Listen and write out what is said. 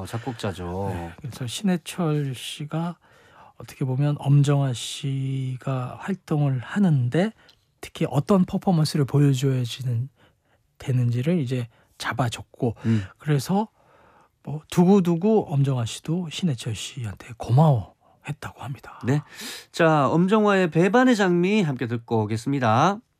작곡자죠. 네, 그래서 신해철 씨가 어떻게 보면 엄정화 씨가 활동을 하는데 특히 어떤 퍼포먼스를 보여줘야 되는지를 이제 잡아줬고 그래서 뭐 두고두고 엄정화 씨도 신해철 씨한테 고마워했다고 합니다. 네. 자, 엄정화의 배반의 장미 함께 듣고 오겠습니다.